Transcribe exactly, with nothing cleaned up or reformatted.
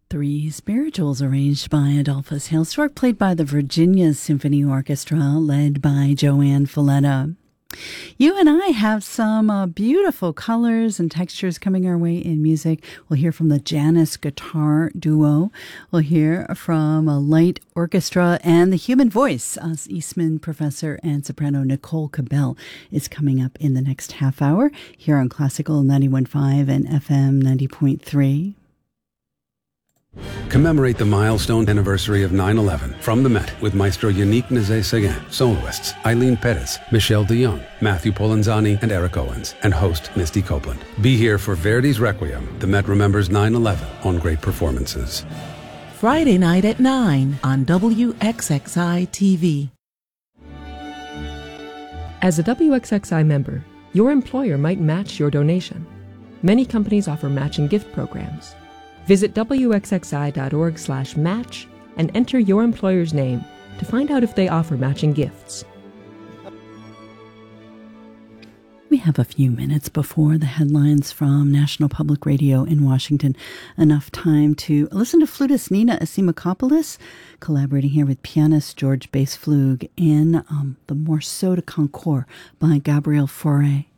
Three Spirituals, arranged by Adolphus Hailstork, played by the Virginia Symphony Orchestra, led by Joanne Falletta. You and I have some uh, beautiful colors and textures coming our way in music. We'll hear from the Janus Guitar Duo. We'll hear from a light orchestra and the human voice. Uh, Eastman professor and soprano Nicole Cabell is coming up in the next half hour here on Classical ninety-one point five and F M ninety point three. Commemorate the milestone anniversary of nine eleven from the Met with Maestro Yannick Nézet-Séguin, soloists Eileen Perez, Michelle DeYoung, Matthew Polenzani, and Eric Owens, and host Misty Copeland. Be here for Verdi's Requiem. The Met remembers nine eleven on great performances. Friday night at nine on W X X I T V. As a W X X I member, your employer might match your donation. Many companies offer matching gift programs. Visit W X X I dot org slash match and enter your employer's name to find out if they offer matching gifts. We have a few minutes before the headlines from National Public Radio in Washington. Enough time to listen to flutist Nina Asimakopoulos, collaborating here with pianist George Bass-Flug in um, the Morceau de Concours by Gabriel Fauré.